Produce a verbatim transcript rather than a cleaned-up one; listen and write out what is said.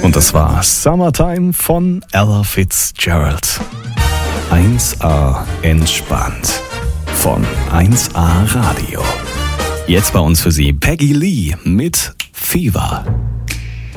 Und das war Summertime von Ella Fitzgerald. eins A entspannt von eins A Radio. Jetzt bei uns für Sie Peggy Lee mit Fever.